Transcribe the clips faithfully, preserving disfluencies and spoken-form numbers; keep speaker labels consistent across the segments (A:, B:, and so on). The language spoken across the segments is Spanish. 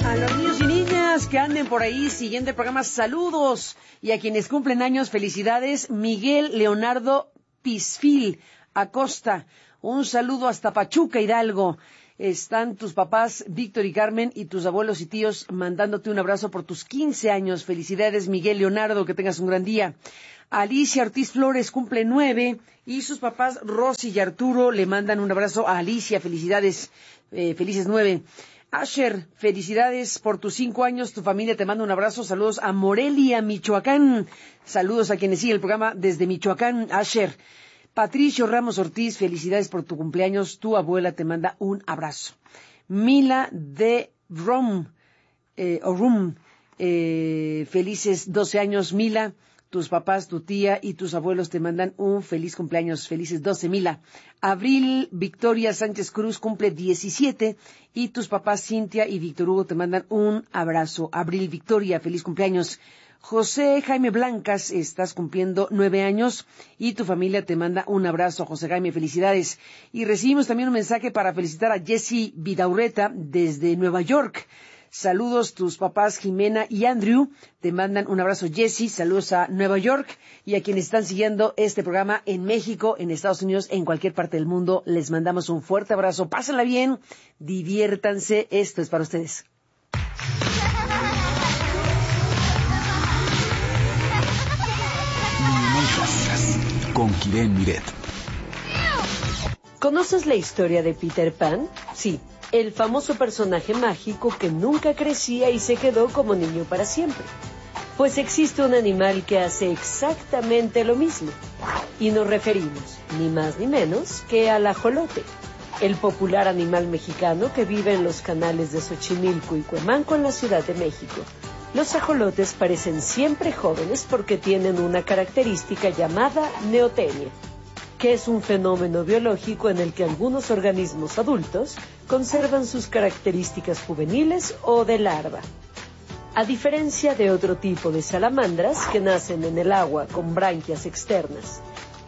A: A los niños y niñas que anden por ahí siguiendo el programa, saludos. Y a quienes cumplen años, felicidades. Miguel Leonardo Pisfil Acosta, un saludo hasta Pachuca, Hidalgo. Están tus papás, Víctor y Carmen, y tus abuelos y tíos mandándote un abrazo por tus quince años. Felicidades, Miguel Leonardo, que tengas un gran día. Alicia Ortiz Flores cumple nueve y sus papás Rosy y Arturo le mandan un abrazo a Alicia. Felicidades, eh, felices nueve. Asher, felicidades por tus cinco años, tu familia te manda un abrazo, saludos a Morelia, Michoacán, saludos a quienes siguen el programa desde Michoacán, Asher. Patricio Ramos Ortiz, felicidades por tu cumpleaños, tu abuela te manda un abrazo. Mila de Rom, eh, o Rum, eh, felices doce años, Mila. Tus papás, tu tía y tus abuelos te mandan un feliz cumpleaños. Felices doce, Mila. Abril Victoria Sánchez Cruz cumple diecisiete y tus papás Cintia y Víctor Hugo te mandan un abrazo. Abril Victoria, feliz cumpleaños. José Jaime Blancas, estás cumpliendo nueve años y tu familia te manda un abrazo. José Jaime, felicidades. Y recibimos también un mensaje para felicitar a Jessy Vidaurreta desde Nueva York. Saludos, tus papás Jimena y Andrew, te mandan un abrazo. Jessy, saludos a Nueva York y a quienes están siguiendo este programa en México, en Estados Unidos, en cualquier parte del mundo, les mandamos un fuerte abrazo. Pásenla bien, diviértanse, esto es para ustedes.
B: Con Kiren Miret.
C: ¿Conoces la historia de Peter Pan? Sí. El famoso personaje mágico que nunca crecía y se quedó como niño para siempre. Pues existe un animal que hace exactamente lo mismo. Y nos referimos, ni más ni menos, que al ajolote, el popular animal mexicano que vive en los canales de Xochimilco y Cuemanco en la Ciudad de México. Los ajolotes parecen siempre jóvenes porque tienen una característica llamada neotenia, que es un fenómeno biológico en el que algunos organismos adultos conservan sus características juveniles o de larva. A diferencia de otro tipo de salamandras que nacen en el agua con branquias externas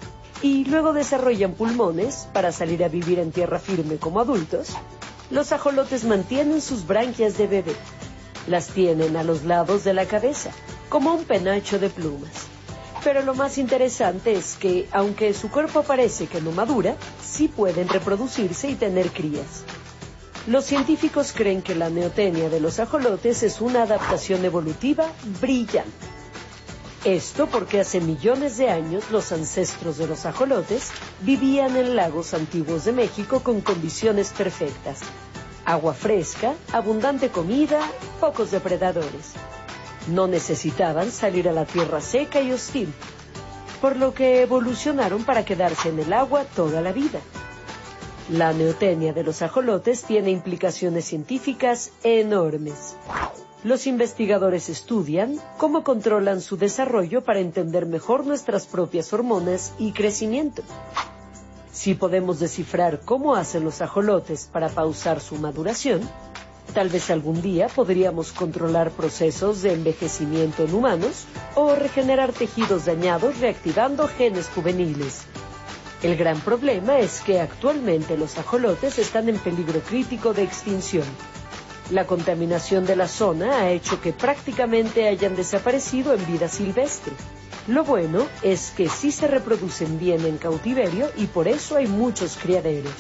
C: y luego desarrollan pulmones para salir a vivir en tierra firme como adultos, los ajolotes mantienen sus branquias de bebé. Las tienen a los lados de la cabeza, como un penacho de plumas. Pero lo más interesante es que, aunque su cuerpo parece que no madura, sí pueden reproducirse y tener crías. Los científicos creen que la neotenia de los ajolotes es una adaptación evolutiva brillante. Esto porque hace millones de años los ancestros de los ajolotes vivían en lagos antiguos de México con condiciones perfectas. Agua fresca, abundante comida, pocos depredadores. No necesitaban salir a la tierra seca y hostil, por lo que evolucionaron para quedarse en el agua toda la vida. La neotenia de los ajolotes tiene implicaciones científicas enormes. Los investigadores estudian cómo controlan su desarrollo para entender mejor nuestras propias hormonas y crecimiento. Si podemos descifrar cómo hacen los ajolotes para pausar su maduración, tal vez algún día podríamos controlar procesos de envejecimiento en humanos o regenerar tejidos dañados reactivando genes juveniles. El gran problema es que actualmente los ajolotes están en peligro crítico de extinción. La contaminación de la zona ha hecho que prácticamente hayan desaparecido en vida silvestre. Lo bueno es que sí se reproducen bien en cautiverio y por eso hay muchos criaderos.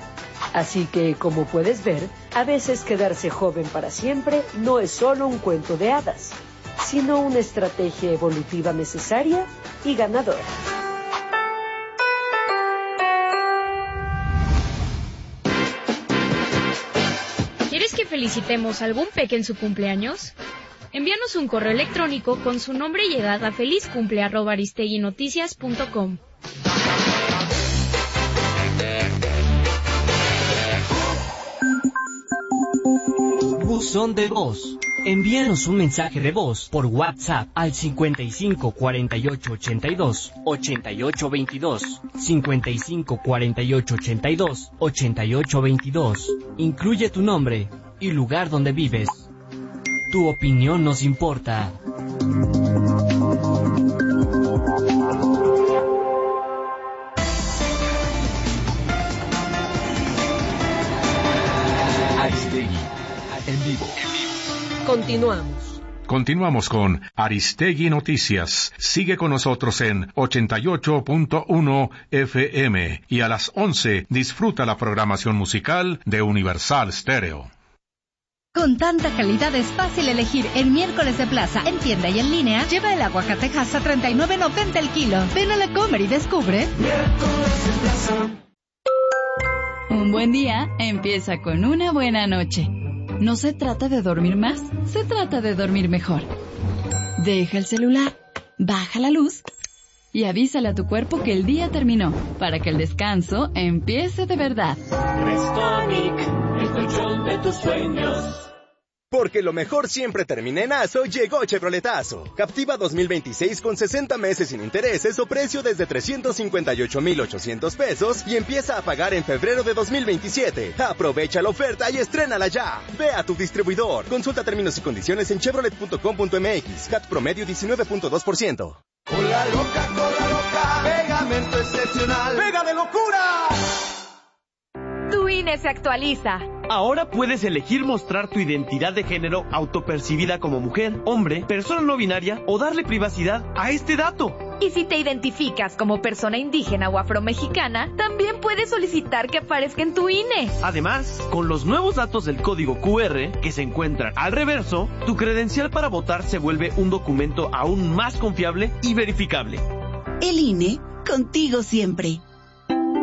C: Así que, como puedes ver, a veces quedarse joven para siempre no es solo un cuento de hadas, sino una estrategia evolutiva necesaria y ganadora.
D: ¿Quieres que felicitemos a algún peque en su cumpleaños? Envíanos un correo electrónico con su nombre y edad a felizcumple arroba aristeguinoticias punto com.
E: Buzón de voz. Envíanos un mensaje de voz por WhatsApp al cincuenta y cinco cuarenta y ocho ochenta y dos ochenta y ocho veintidós, cincuenta y cinco cuarenta y ocho ochenta y dos ochenta y ocho veintidós. Incluye tu nombre y lugar donde vives. Tu opinión nos importa.
B: Aristegui, en vivo.
C: Continuamos.
F: Continuamos con Aristegui Noticias. Sigue con nosotros en ochenta y ocho punto uno F M y a las once disfruta la programación musical de Universal Stereo.
G: Con tanta calidad es fácil elegir en miércoles de plaza, en tienda y en línea. Lleva el aguacatejas a treinta y nueve noventa el kilo. Ven a la Comer y descubre.
H: Miércoles en plaza.
I: Un buen día empieza con una buena noche. No se trata de dormir más, se trata de dormir mejor. Deja el celular, baja la luz y avísale a tu cuerpo que el día terminó, para que el descanso empiece de verdad.
J: Restonic, el colchón de tus sueños.
K: Porque lo mejor siempre termina en Aso, llegó Chevroletazo. Captiva dos mil veintiséis con sesenta meses sin intereses o precio desde trescientos cincuenta y ocho mil ochocientos pesos y empieza a pagar en febrero de dos mil veintisiete. Aprovecha la oferta y estrénala ya. Ve a tu distribuidor. Consulta términos y condiciones en chevrolet punto com punto m x. C A T promedio diecinueve punto dos por ciento.
J: Cola loca, cola loca, pegamento excepcional. ¡Pega de locura!
L: Tu I N E se actualiza.
M: Ahora puedes elegir mostrar tu identidad de género autopercibida como mujer, hombre, persona no binaria o darle privacidad a este dato.
L: Y si te identificas como persona indígena o afromexicana, también puedes solicitar que aparezca en tu I N E.
M: Además, con los nuevos datos del código Q R que se encuentran al reverso, tu credencial para votar se vuelve un documento aún más confiable y verificable.
N: El I N E, contigo siempre.